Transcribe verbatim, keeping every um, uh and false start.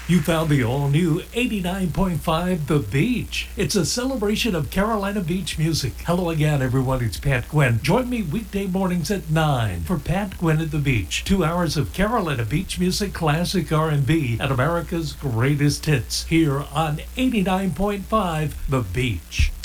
You found the all-new eighty-nine point five The Beach. It's a celebration of Carolina Beach music. Hello again, everyone. It's Pat Gwynn. Join me weekday mornings at nine for Pat Gwynn at the Beach. Two hours of Carolina Beach music, classic R and B, and America's greatest hits here on eighty-nine point five The Beach.